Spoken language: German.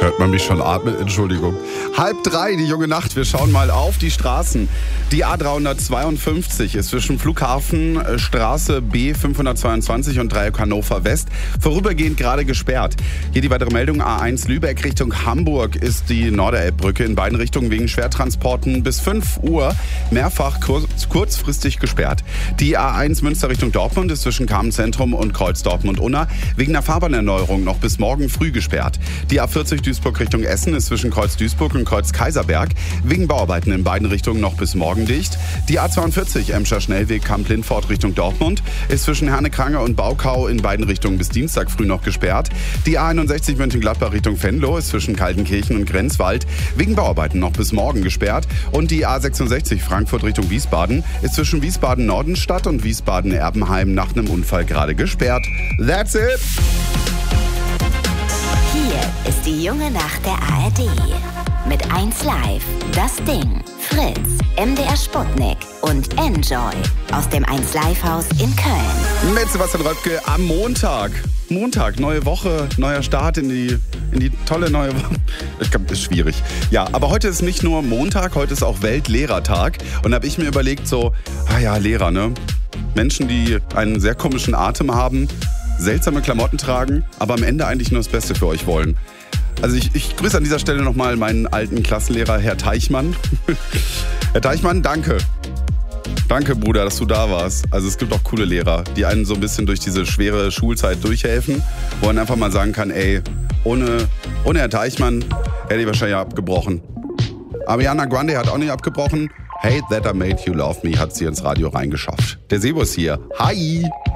Hört man mich schon atmen? Entschuldigung. 2:30, die junge Nacht. Wir schauen mal auf die Straßen. Die A352 ist zwischen Flughafen, Straße B522 und Dreieck Hannover West vorübergehend gerade gesperrt. Hier die weitere Meldung. A1 Lübeck Richtung Hamburg ist die Norderelbbrücke in beiden Richtungen wegen Schwertransporten bis 5 Uhr mehrfach kurzfristig gesperrt. Die A1 Münster Richtung Dortmund ist zwischen Kamenz-Zentrum und Kreuz Dortmund-Unna wegen einer Fahrbahnerneuerung noch bis morgen früh gesperrt. Die A40 Duisburg Richtung Essen ist zwischen Kreuz Duisburg und Kreuz Kaiserberg wegen Bauarbeiten in beiden Richtungen noch bis morgen dicht. Die A42 Emscher Schnellweg Kamp-Lindfort Richtung Dortmund ist zwischen Herne-Krange und Baukau in beiden Richtungen bis Dienstag früh noch gesperrt. Die A61 Mönchengladbach Richtung Venlo ist zwischen Kaltenkirchen und Grenzwald wegen Bauarbeiten noch bis morgen gesperrt. Und die A66 Frankfurt Richtung Wiesbaden ist zwischen Wiesbaden-Nordenstadt und Wiesbaden-Erbenheim nach einem Unfall gerade gesperrt. That's it! Hier ist die junge Nacht der ARD. Mit 1 Live, Das Ding, Fritz, MDR Sputnik und Enjoy aus dem 1 Live Haus in Köln. Mit Sebastian Röpke am Montag. Neue Woche, neuer Start in die tolle neue Woche. Ich glaube, das ist schwierig. Ja, aber heute ist nicht nur Montag, heute ist auch Weltlehrertag. Und da habe ich mir überlegt Lehrer, ne? Menschen, die einen sehr komischen Atem haben, seltsame Klamotten tragen, aber am Ende eigentlich nur das Beste für euch wollen. Also ich grüße an dieser Stelle nochmal meinen alten Klassenlehrer, Herr Teichmann. Herr Teichmann, danke. Danke, Bruder, dass du da warst. Also es gibt auch coole Lehrer, die einen so ein bisschen durch diese schwere Schulzeit durchhelfen, wo man einfach mal sagen kann, ey, ohne Herr Teichmann hätte ich wahrscheinlich abgebrochen. Ariana Grande hat auch nicht abgebrochen. Hate That I Made You Love Me hat sie ins Radio reingeschafft. Der Sebo ist hier. Hi!